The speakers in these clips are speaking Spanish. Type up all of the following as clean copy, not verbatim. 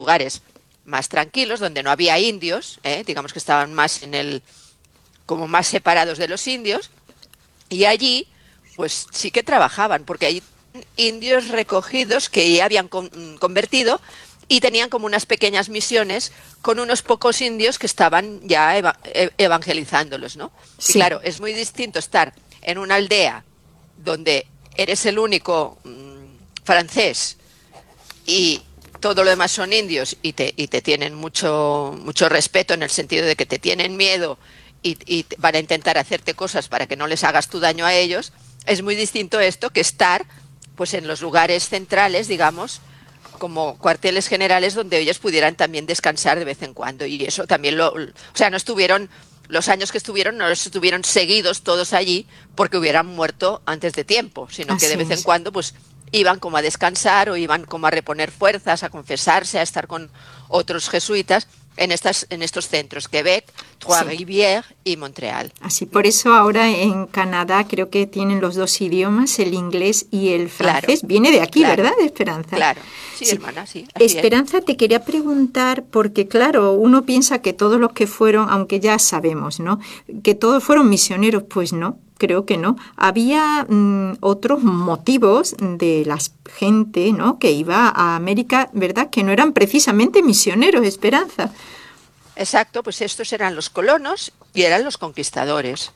lugares más tranquilos, donde no había indios, digamos que estaban más como más separados de los indios, y allí pues sí que trabajaban, porque hay indios recogidos que ya habían convertido y tenían como unas pequeñas misiones con unos pocos indios que estaban ya evangelizándolos, ¿no? Sí. Y claro, es muy distinto estar en una aldea donde eres el único francés y todo lo demás son indios y te tienen mucho respeto, en el sentido de que te tienen miedo y van a intentar hacerte cosas para que no les hagas tú daño a ellos. Es muy distinto esto que estar pues en los lugares centrales, digamos, como cuarteles generales, donde ellos pudieran también descansar de vez en cuando. Y eso también o sea, no estuvieron, los años que estuvieron, no estuvieron seguidos todos allí porque hubieran muerto antes de tiempo, sino que de vez en cuando pues iban como a descansar o iban como a reponer fuerzas, a confesarse, a estar con otros jesuitas en estos centros, Quebec, Trois-Rivières y Montreal. Así, por eso ahora en Canadá creo que tienen los dos idiomas, el inglés y el francés. Claro, Viene de aquí, claro, ¿verdad, Esperanza? Claro, sí, hermana, sí. Así Esperanza, te quería preguntar, porque claro, uno piensa que todos los que fueron, aunque ya sabemos, ¿no?, que todos fueron misioneros, pues no. Creo que no. Había otros motivos de la gente, ¿no?, que iba a América, ¿verdad?, que no eran precisamente misioneros, Esperanza. Exacto, pues estos eran los colonos y eran los conquistadores.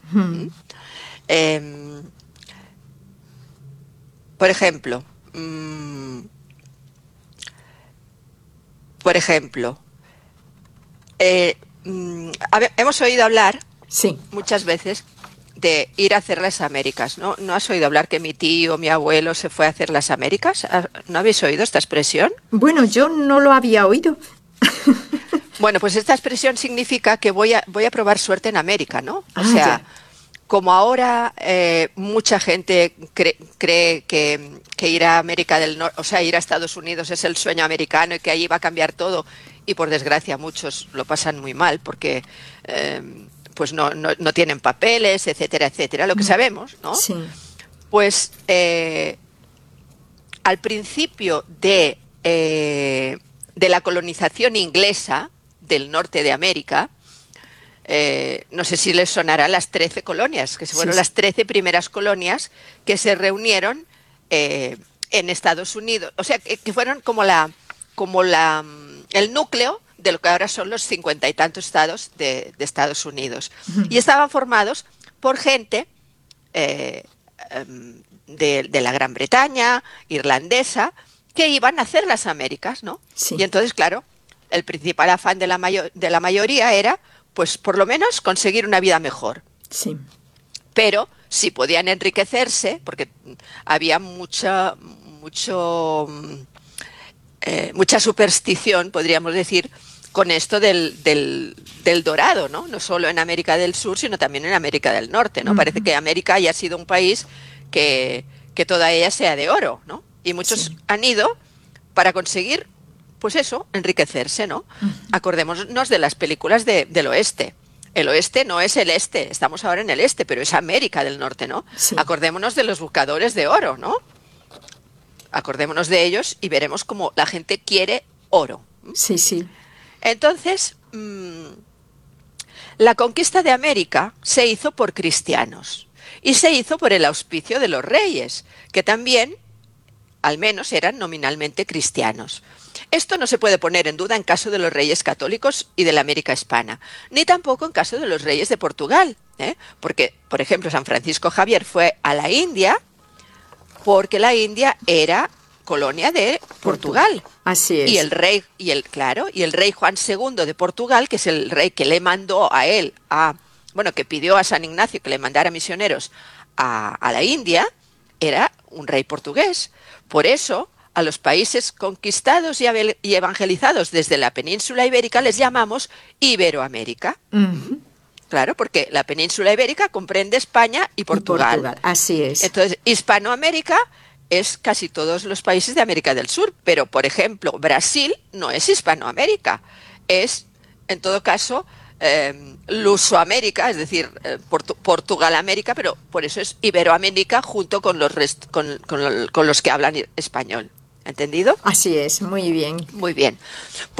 Por ejemplo, hemos oído hablar sí. muchas veces de ir a hacer las Américas, ¿no? ¿No has oído hablar que mi tío, mi abuelo se fue a hacer las Américas? ¿No habéis oído esta expresión? Bueno, yo no lo había oído. Bueno, pues esta expresión significa que voy a probar suerte en América, ¿no? O sea, como ahora mucha gente cree que ir a América del Norte, o sea, ir a Estados Unidos es el sueño americano y que allí va a cambiar todo, y por desgracia muchos lo pasan muy mal porque pues no tienen papeles, etcétera, etcétera, lo que sabemos, ¿no? Sí. Pues al principio de la colonización inglesa del norte de América, no sé si les sonarán las 13 colonias, que fueron las 13 primeras colonias que se reunieron en Estados Unidos, o sea, que fueron como el núcleo de lo que ahora son los 50 y tantos estados de Estados Unidos. Y estaban formados por gente de la Gran Bretaña, irlandesa, que iban a hacer las Américas, ¿no? Sí. Y entonces, claro, el principal afán de la mayoría era, pues, por lo menos conseguir una vida mejor. Sí. Pero si podían enriquecerse, porque había mucha superstición, podríamos decir, con esto del dorado, ¿no? No solo en América del Sur, sino también en América del Norte, ¿no? Parece que América haya sido un país que toda ella sea de oro, ¿no? Y muchos han ido para conseguir, pues eso, enriquecerse, ¿no? Acordémonos de las películas del oeste. El oeste no es el este, estamos ahora en el este, pero es América del Norte, ¿no? Sí. Acordémonos de los buscadores de oro, ¿no? Acordémonos de ellos y veremos cómo la gente quiere oro. Sí, sí. Entonces, la conquista de América se hizo por cristianos y se hizo por el auspicio de los reyes, que también, al menos, eran nominalmente cristianos. Esto no se puede poner en duda en caso de los reyes católicos y de la América hispana, ni tampoco en caso de los reyes de Portugal, porque, por ejemplo, San Francisco Javier fue a la India porque la India era colonia de Portugal. Así es. Y el rey Juan II de Portugal, que es el rey que le mandó a él, que pidió a San Ignacio que le mandara misioneros a la India, era un rey portugués. Por eso, a los países conquistados y evangelizados desde la península ibérica les llamamos Iberoamérica. Claro, porque la península ibérica comprende España y Portugal. Así es. Entonces, Hispanoamérica es casi todos los países de América del Sur, pero, por ejemplo, Brasil no es Hispanoamérica, es, en todo caso, Lusoamérica, es decir, Portugalamérica, pero por eso es Iberoamérica junto con los que hablan español. ¿Entendido? Así es, muy bien. Muy bien.